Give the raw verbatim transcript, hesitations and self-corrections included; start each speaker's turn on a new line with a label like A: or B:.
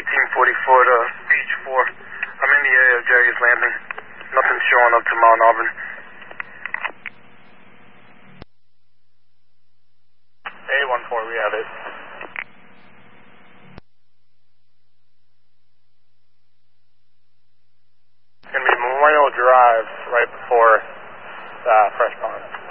A: eighteen forty-four to Beach four. I'm in the area of Jerry's Landing. Nothing's showing up to Mount Auburn. A one four, we have it. It's going to be Memorial Drive right before uh, Fresh Pond.